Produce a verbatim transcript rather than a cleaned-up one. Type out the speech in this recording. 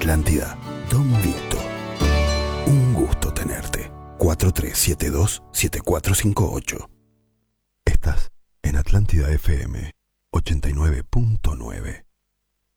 Atlántida, Don Vito. Un gusto tenerte. cuatro tres siete dos siete cuatro cinco ocho. Estás en Atlántida F M ochenta y nueve punto nueve.